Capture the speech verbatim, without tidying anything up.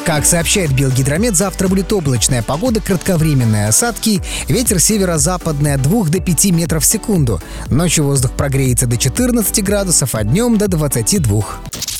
Как сообщает Белгидромет, завтра будет облачная погода, кратковременные осадки, ветер северо-западный от двух до пяти метров в секунду. Ночью воздух прогреется до четырнадцати градусов, а днем до двадцати двух.